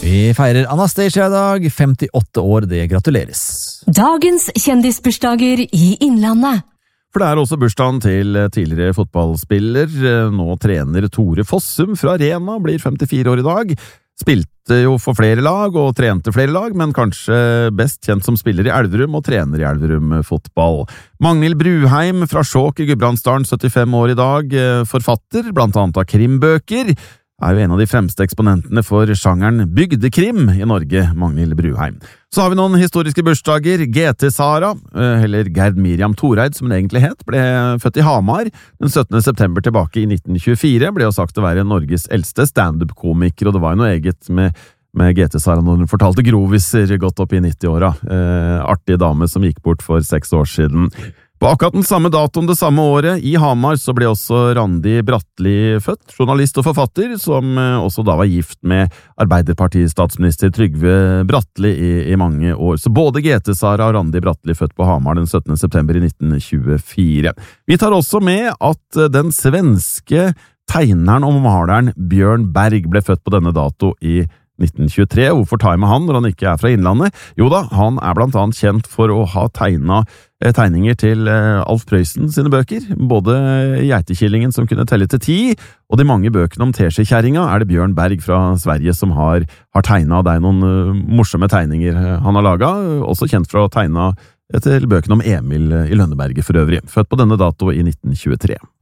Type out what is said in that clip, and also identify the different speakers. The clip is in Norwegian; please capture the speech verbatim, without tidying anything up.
Speaker 1: Vi feirer Anastasia i dag, femtiåtte år, det gratuleres.
Speaker 2: Dagens kjendisbursdager i Innlandet.
Speaker 1: For det er også bursdagen til tidligere fotballspiller. Nå trener Tore Fossum fra Rena, blir femtifire år i dag. Spilte jo for flere lag og trente flere lag, men kanskje best kjent som spiller i Elverum og trener i Elverum fotball. Magnhild Bruheim fra Skjåk i Gudbrandsdalen, syttifem år i dag, forfatter, blant annet av krimbøker, er jo en av de fremste eksponentene for sjangeren bygdekrim i Norge, Magnhild Bruheim. Så har vi noen historiske bursdager. G T Sara, eller Gerd Miriam Toreid som hun egentlig het, ble født i Hamar den syttende september tilbake i nitten tjuefire, ble jo sagt å være Norges eldste stand-up-komiker, og det var jo noe eget med, med G T Sara når hun fortalte groviser godt opp i nitti-åra. Eh, artig dame som gikk bort for seks år siden. På akkurat den samme datoen det samme året, i Hamar, så ble også Randi Bratteli født, journalist og forfatter, som også da var gift med Arbeiderparti-statsminister Trygve Bratteli i, i mange år. Så både G T Sara og Randi Bratteli født på Hamar den syttende september i nitten tjuefire. Vi tar også med at den svenske tegneren og maleren Bjørn Berg ble født på denne dato i nitten tjuetre. Hvorfor tar jeg med han når han ikke er fra Innlandet? Jo da, han er blant annet kjent for å ha tegnet tegninger til Alf Prøysen sine bøker, både Geitekillingen som kunne telle til ti, og de mange bøkene om Teskjekjerringa er det Bjørn Berg fra Sverige som har, har tegnet. Det er noen morsomme tegninger han har laget, også kjent fra å tegne til bøkene om Emil i Lønneberget for øvrig, født på denne dato i nitten tjuetre.